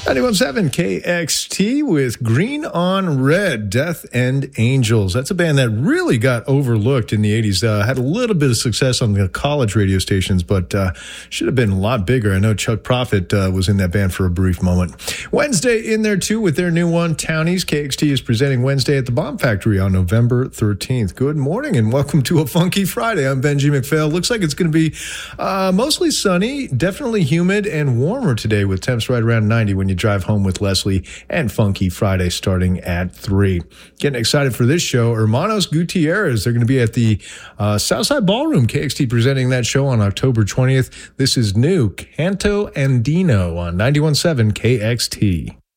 91.7 KXT with Green on Red, Death and Angels. That's a band that really got overlooked in the 80s. Had a little bit of success on the college radio stations, but should have been a lot bigger. I know Chuck Prophet was in that band for a brief moment. Wednesday in there, too, with their new one, Townies. KXT is presenting Wednesday at the Bomb Factory on November 13th. Good morning and welcome to a Funky Friday. I'm Benji McPhail. Looks like it's going to be mostly sunny, definitely humid and warmer today with temps right around 90 when you drive home with Leslie, and Funky Friday starting at 3. Getting excited for this show. Hermanos Gutierrez, they're going to be at the Southside Ballroom. KXT presenting that show on October 20th. This is new, Canto Andino on 91.7 KXT.